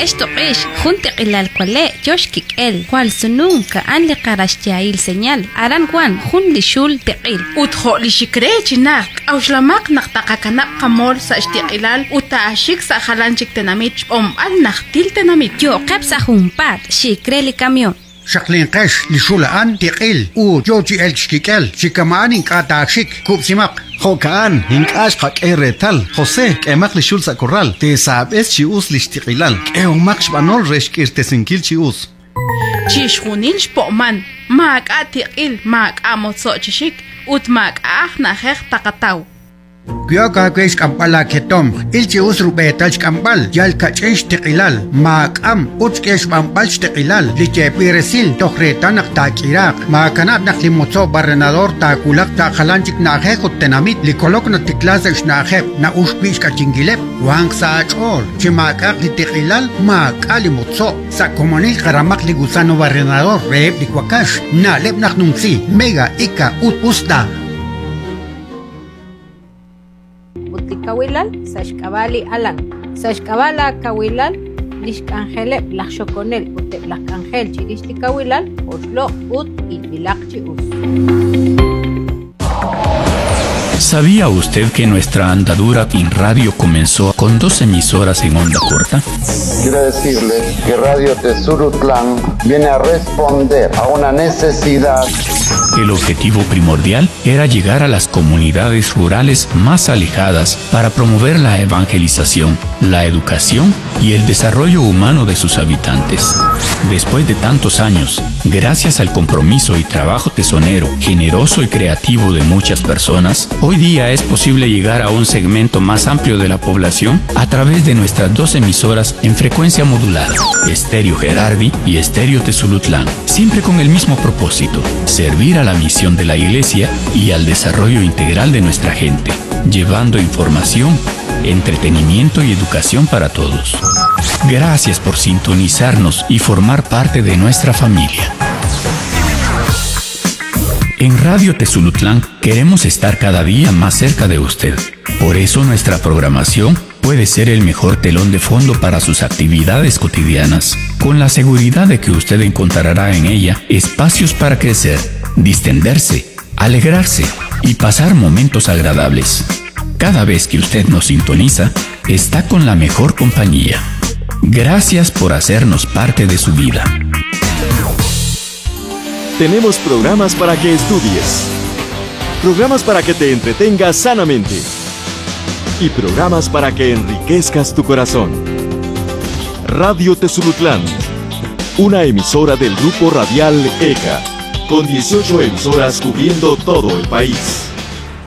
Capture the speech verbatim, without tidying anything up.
esto es junte el cuale yoshkik el cual su nunca han le carashtiail señal aran juan jun li shul teqil utjo li shikrech nak auslamak naqtaqakana qamol sa ishtiqilal utaashik sa halanchik tenamit om al naqtil tenamit yo qabsa humpat shikreli camion شقلين قش لشولان تقيل او جوجي الشكيكال شكمان انقاتاشيك كوب سماق خوكان هنكاش قاك اي ريتال خوسي كيماق لشول ساكورال تيساب اس شيوس لشتقلال كيو ماقش بانول ريشك ارتسنكيل شيوس تشخونين شبومان ماك اتقيل ماك اموتسو تشيك اوت ماك اخنا خيخ تقطاو Kyoka kwesh kampala ketom ilchi usrube talch kampal yal kachesh teqilal maakam uchkesh bampal teqilal liche piresil tohreta naqtak iraq maakanat naqli motso barrenador ta kulak ta khalanchik naje tenamit likolok na tiklasa naje na ushpish kachingilep wang sa chol chimakak li teqilal maakali motso sa komonil karamak li gusano barrenador reb likwakash na lep naqnumsi mega ika ut usta Kawilal, Sashkabali Alan, Sashkabala Kawilal, Lishkangele, Lachoconel, Ute Lacangel, Chiristi Kawilal, Oslo, Ut y Vilakchi Us. ¿Sabía usted que nuestra andadura en radio comenzó con dos emisoras en onda corta? Quiero decirle que Radio Tezulutlán viene a responder a una necesidad. El objetivo primordial era llegar a las comunidades rurales más alejadas para promover la evangelización, la educación y el desarrollo humano de sus habitantes. Después de tantos años, gracias al compromiso y trabajo tesonero, generoso y creativo de muchas personas, hoy día es posible llegar a un segmento más amplio de la población a través de nuestras dos emisoras en frecuencia modulada, Estéreo Gerardi y Estéreo Tezulutlán, siempre con el mismo propósito, servir a la misión de la Iglesia y al desarrollo integral de nuestra gente, llevando información, entretenimiento y educación para todos. Gracias por sintonizarnos y formar parte de nuestra familia. En Radio Tezulutlán queremos estar cada día más cerca de usted. Por eso nuestra programación puede ser el mejor telón de fondo para sus actividades cotidianas, con la seguridad de que usted encontrará en ella espacios para crecer, distenderse, alegrarse y pasar momentos agradables. Cada vez que usted nos sintoniza, está con la mejor compañía. Gracias por hacernos parte de su vida. Tenemos programas para que estudies, programas para que te entretengas sanamente y programas para que enriquezcas tu corazón. Radio Tezulutlán, una emisora del grupo radial E C A, con dieciocho emisoras cubriendo todo el país.